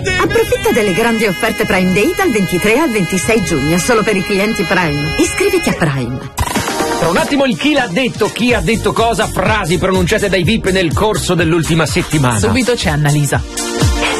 Approfitta delle grandi offerte Prime Day dal 23 al 26 giugno, solo per i clienti Prime. Iscriviti a Prime. Tra un attimo il chi ha detto cosa, frasi pronunciate dai VIP nel corso dell'ultima settimana. Subito c'è Annalisa.